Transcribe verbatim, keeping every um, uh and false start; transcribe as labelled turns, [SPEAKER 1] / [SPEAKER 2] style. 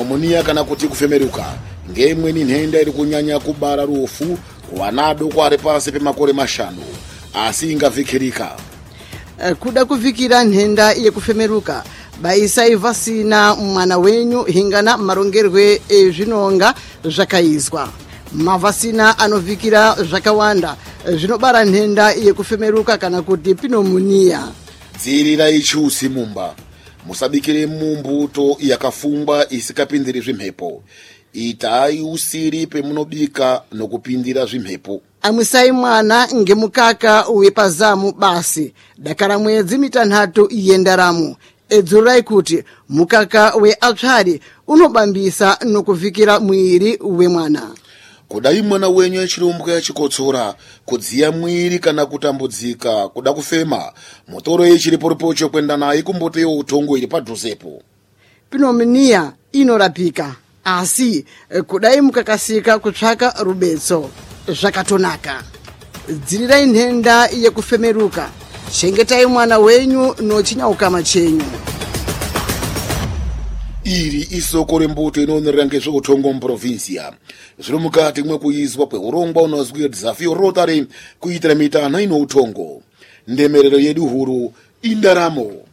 [SPEAKER 1] pneumonia kana kuti kufemeruka ngemweni nhenda iri kunyanya kubara rufu kuana adoko ari pasi pemakore mashanu asi ingavhikirika.
[SPEAKER 2] Kuda kuvikira nhenda yekufemeruka baisai vasina mwana wenyu hingana marongerwe ezvinonga zvakaizwa. Mavasina anovikira zvakawanda zvinobara nhenda yekufemeruka kana kuti pneumonia.
[SPEAKER 1] Dzirirai chusi mumba. Musabikire mumbuto yakafumba isikapindiri zvimhepo. Itai usiri pemunobika nokupindira zvimhepo.
[SPEAKER 2] Amwisai mwana ngemukaka wepazamu basi. Dakara mwedzi mitanhatu yendaramo. Edzurai kuti mukaka weapsari unobambisa nokuvikira mwiri wemwana.
[SPEAKER 1] Kudai mwana wenyu achirumbwa achikotsora, kudziya mwiri kana kutambudzika, kuda kufema, mutoro ichiriporipocho kwenda naye kumboto yeutongo iri padhuzepo.
[SPEAKER 2] Pneumonia inorapika, asi kudai mukakasika kutsvaka rubetso zvakatonaka. Dzirirai nhenda yekufemeruka, chengetai mwana wenyu nochinyauka chenyu.
[SPEAKER 1] Iri isoko rembuto inoonera ngezveutongo muprovinsia. Zviri mukati mwekuizwa kweurongwa unozwi Desafio Rotary kuitira mitanha inoutongo. Ndemerero yedu huru indaramo.